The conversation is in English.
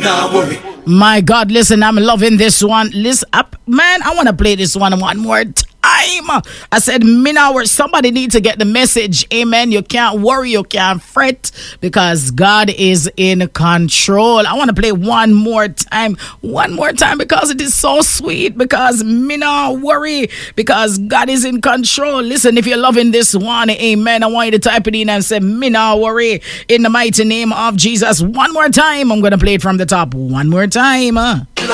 nah worry. My God, listen, I'm loving this one. Listen up, man. I want to play this one more time. I said, somebody need to get the message. Amen. You can't worry, you can't fret, because God is in control. I want to play one more time, because it is so sweet. Because me not worry, because God is in control. Listen, if you're loving this one, amen, I want you to type it in and say, me not worry, in the mighty name of Jesus. One more time. I'm going to play it from the top. One more time.